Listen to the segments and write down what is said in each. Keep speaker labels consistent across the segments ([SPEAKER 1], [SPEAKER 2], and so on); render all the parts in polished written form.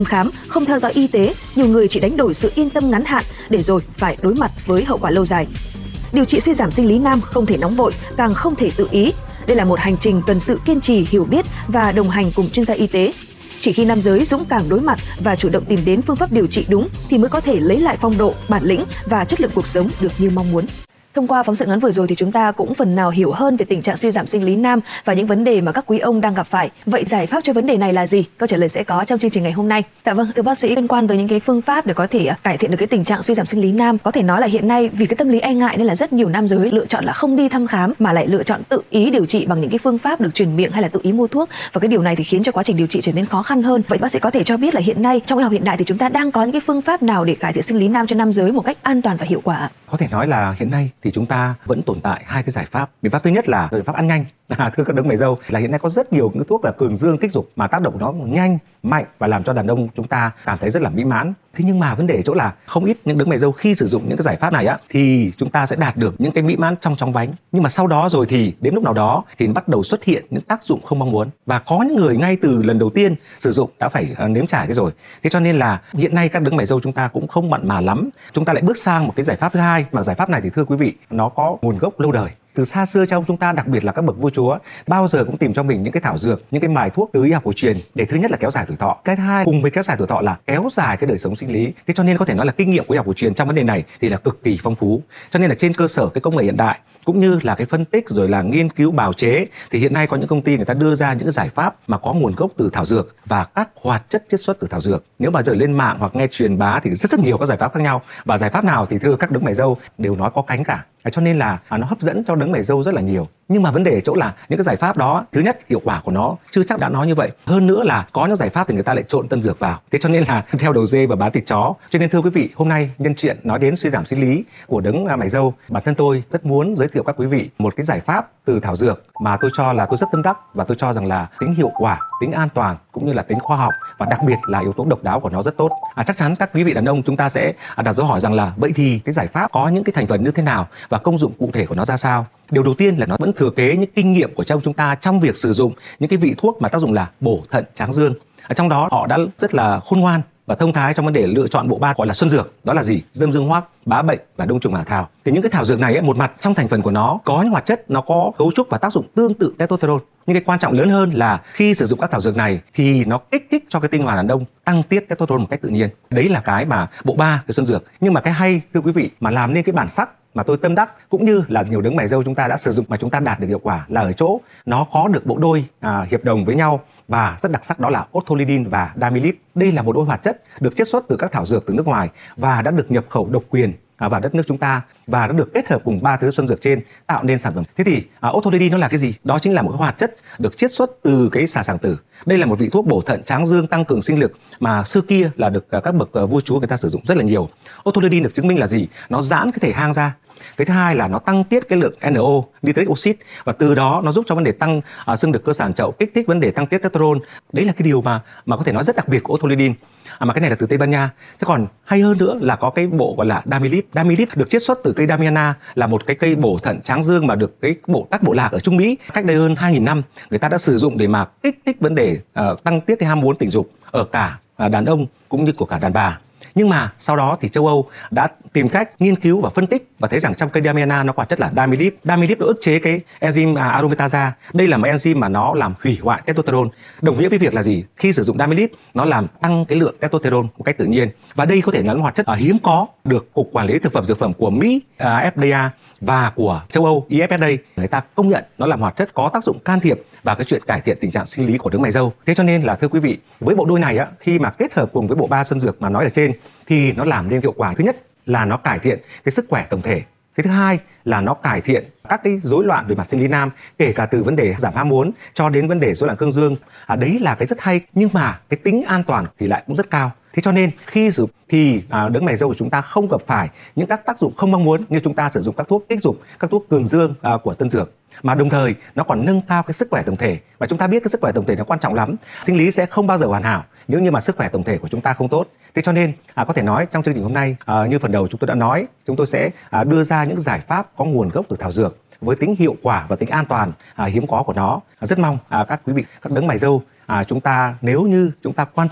[SPEAKER 1] khám, không theo dõi y tế, nhiều người chỉ đánh đổi sự yên tâm ngắn hạn để rồi phải đối mặt với hậu quả lâu dài. Điều trị suy giảm sinh lý nam không thể nóng vội, càng không thể tự ý. Đây là một hành trình cần sự kiên trì, hiểu biết và đồng hành cùng chuyên gia y tế. Chỉ khi nam giới dũng cảm đối mặt và chủ động tìm đến phương pháp điều trị đúng thì mới có thể lấy lại phong độ, bản lĩnh và chất lượng cuộc sống được như mong muốn. Thông qua phóng sự ngắn vừa rồi thì chúng ta cũng phần nào hiểu hơn về tình trạng suy giảm sinh lý nam và những vấn đề mà các quý ông đang gặp phải. Vậy giải pháp cho vấn đề này là gì? Câu trả lời sẽ có trong chương trình ngày hôm nay. Dạ vâng, thưa bác sĩ, liên quan tới những cái phương pháp để có thể cải thiện được cái tình trạng suy giảm sinh lý nam, có thể nói là hiện nay vì cái tâm lý e ngại nên là rất nhiều nam giới lựa chọn là không đi thăm khám mà lại lựa chọn tự ý điều trị bằng những cái phương pháp được truyền miệng hay là tự ý mua thuốc, và cái điều này thì khiến cho quá trình điều trị trở nên khó khăn hơn. Vậy bác sĩ có thể cho biết là hiện nay trong y học hiện đại thì chúng ta đang có những cái phương pháp nào để cải thiện sinh lý nam cho nam giới một cách an toàn và hiệu quả?
[SPEAKER 2] Có thể nói là hiện nay thì chúng ta vẫn tồn tại hai cái giải pháp. Biện pháp thứ nhất là biện pháp ăn nhanh. Thưa các đấng mày râu, là hiện nay có rất nhiều những thuốc là cường dương kích dục mà tác động của nó nhanh, mạnh và làm cho đàn ông chúng ta cảm thấy rất là mỹ mãn. Thế nhưng mà vấn đề ở chỗ là không ít những đấng mày râu khi sử dụng những cái giải pháp này thì chúng ta sẽ đạt được những cái mỹ mãn trong vánh. Nhưng mà sau đó rồi thì đến lúc nào đó thì bắt đầu xuất hiện những tác dụng không mong muốn. Và có những người ngay từ lần đầu tiên sử dụng đã phải nếm trải cái rồi. Thế cho nên là hiện nay các đấng mày râu chúng ta cũng không mặn mà lắm. Chúng ta lại bước sang một cái giải pháp thứ hai, mà giải pháp này thì thưa quý vị, nó có nguồn gốc lâu đời. Từ xa xưa trong chúng ta, đặc biệt là các bậc vua chúa, bao giờ cũng tìm cho mình những cái thảo dược, những cái bài thuốc từ y học cổ truyền để thứ nhất là kéo dài tuổi thọ, cái thứ hai cùng với kéo dài tuổi thọ là kéo dài cái đời sống sinh lý. Thế cho nên có thể nói là kinh nghiệm của y học cổ truyền trong vấn đề này thì là cực kỳ phong phú. Cho nên là trên cơ sở cái công nghệ hiện đại cũng như là cái phân tích rồi là nghiên cứu bào chế thì hiện nay có những công ty người ta đưa ra những cái giải pháp mà có nguồn gốc từ thảo dược và các hoạt chất chiết xuất từ thảo dược. Nếu mà giờ lên mạng hoặc nghe truyền bá thì rất nhiều các giải pháp khác nhau, và giải pháp nào thì thưa các đấng mày râu đều nói có cánh cả. Cho nên là nó hấp dẫn cho đấng mày râu rất là nhiều. Nhưng mà vấn đề ở chỗ là những cái giải pháp đó, thứ nhất hiệu quả của nó chưa chắc đã nói như vậy. Hơn nữa là có những giải pháp thì người ta lại trộn tân dược vào. Thế cho nên là theo đầu dê và bán thịt chó. Cho nên thưa quý vị, hôm nay nhân chuyện nói đến suy giảm sinh lý của đấng mày râu, bản thân tôi rất muốn giới thiệu các quý vị một cái giải pháp từ thảo dược mà tôi cho là tôi rất tâm đắc, và tôi cho rằng là tính hiệu quả, tính an toàn cũng như là tính khoa học và đặc biệt là yếu tố độc đáo của nó rất tốt. Chắc chắn các quý vị đàn ông chúng ta sẽ đặt dấu hỏi rằng là vậy thì cái giải pháp có những cái thành phần như thế nào và công dụng cụ thể của nó ra sao. Điều đầu tiên là nó vẫn thừa kế những kinh nghiệm của chúng ta trong việc sử dụng những cái vị thuốc mà tác dụng là bổ thận tráng dương. Trong đó họ đã rất là khôn ngoan và thông thái trong vấn đề lựa chọn bộ ba gọi là xuân dược. Đó là gì? Dâm dương hoắc, bá bệnh và đông trùng hạ thảo. Thì những cái thảo dược này một mặt trong thành phần của nó có những hoạt chất nó có cấu trúc và tác dụng tương tự testosterone. Nhưng cái quan trọng lớn hơn là khi sử dụng các thảo dược này thì nó kích thích cho cái tinh hoàn đàn ông tăng tiết testosterone một cách tự nhiên. Đấy là cái mà bộ ba cái xuân dược. Nhưng mà cái hay thưa quý vị mà làm nên cái bản sắc mà tôi tâm đắc cũng như là nhiều đấng mày râu chúng ta đã sử dụng mà chúng ta đạt được hiệu quả là ở chỗ nó có được bộ đôi hiệp đồng với nhau và rất đặc sắc, đó là Otolidin và Damilip. Đây là một đôi hoạt chất được chiết xuất từ các thảo dược từ nước ngoài và đã được nhập khẩu độc quyền vào đất nước chúng ta và đã được kết hợp cùng ba thứ xuân dược trên tạo nên sản phẩm. Thế thì Otolidin nó là cái gì? Đó chính là một hoạt chất được chiết xuất từ cái xà sàng tử. Đây là một vị thuốc bổ thận tráng dương tăng cường sinh lực mà xưa kia là được các bậc vua chúa người ta sử dụng rất là nhiều. Otolidin được chứng minh là gì? Nó giãn cái thể hang ra. Cái thứ hai là nó tăng tiết cái lượng NO, nitric oxide, và từ đó nó giúp cho vấn đề tăng xương đực cơ sàn chậu, kích thích vấn đề tăng tiết testosterone. Đấy là cái điều mà có thể nói rất đặc biệt của Otolidin. Mà cái này là từ Tây Ban Nha. Thế còn hay hơn nữa là có cái bộ gọi là Damilip. Damilip được chiết xuất từ cây Damiana, là một cái cây bổ thận tráng dương mà được các bộ lạc ở Trung Mỹ cách đây hơn 2.000 năm người ta đã sử dụng để mà kích thích vấn đề tăng tiết cái ham muốn tình dục ở cả đàn ông cũng như của cả đàn bà. Nhưng mà sau đó thì châu Âu đã tìm cách nghiên cứu và phân tích và thấy rằng trong cây Damiana nó có chất là Damilip. Damilip nó ức chế cái enzyme aromatase. Đây là một enzyme mà nó làm hủy hoại testosterone. Đồng nghĩa với việc là gì? Khi sử dụng Damilip nó làm tăng cái lượng testosterone một cách tự nhiên. Và đây có thể là một hoạt chất hiếm có được Cục Quản lý Thực phẩm Dược phẩm của Mỹ FDA và của châu Âu EFSA người ta công nhận nó là hoạt chất có tác dụng can thiệp vào cái chuyện cải thiện tình trạng sinh lý của đấng mày râu. Thế cho nên là thưa quý vị, với bộ đôi này khi mà kết hợp cùng với bộ ba xuân dược mà nói ở trên thì nó làm nên hiệu quả. Thứ nhất là nó cải thiện cái sức khỏe tổng thể. Cái thứ hai là nó cải thiện các cái rối loạn về mặt sinh lý nam, kể cả từ vấn đề giảm ham muốn cho đến vấn đề rối loạn cương dương. Đấy là cái rất hay, nhưng mà cái tính an toàn thì lại cũng rất cao. Thế cho nên khi sử dụng thì đấng mày râu của chúng ta không gặp phải những các tác dụng không mong muốn như chúng ta sử dụng các thuốc kích dục, các thuốc cường dương của tân dược, mà đồng thời nó còn nâng cao cái sức khỏe tổng thể. Và chúng ta biết cái sức khỏe tổng thể nó quan trọng lắm. Sinh lý sẽ không bao giờ hoàn hảo nếu như mà sức khỏe tổng thể của chúng ta không tốt. Thế cho nên có thể nói trong chương trình hôm nay như phần đầu chúng tôi đã nói, chúng tôi sẽ đưa ra những giải pháp có nguồn gốc từ thảo dược với tính hiệu quả và tính an toàn hiếm có của nó. Rất mong các quý vị, các đấng mày râu chúng ta nếu như chúng ta quan tâm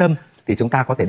[SPEAKER 2] thì chúng ta có thể